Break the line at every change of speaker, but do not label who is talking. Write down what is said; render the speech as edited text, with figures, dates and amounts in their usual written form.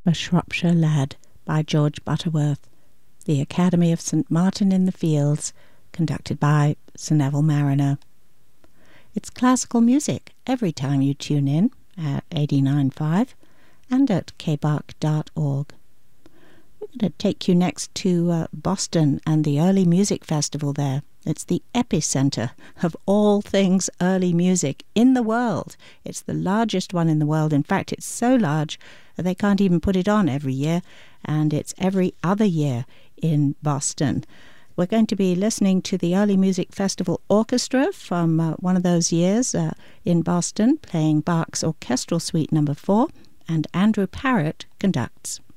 A Shropshire Lad by George Butterworth. The Academy of St. Martin in the Fields, conducted by Sir Neville Mariner. It's classical music every time you tune in at 89.5 and at kbark.org. We're going to take you next to Boston and the Early Music Festival there. It's the epicenter of all things early music in the world. It's the largest one in the world. In fact, it's so large that they can't even put it on every year, and it's every other year in Boston. We're going to be listening to the Early Music Festival Orchestra from one of those years in Boston, playing Bach's Orchestral Suite No. 4, and Andrew Parrott conducts.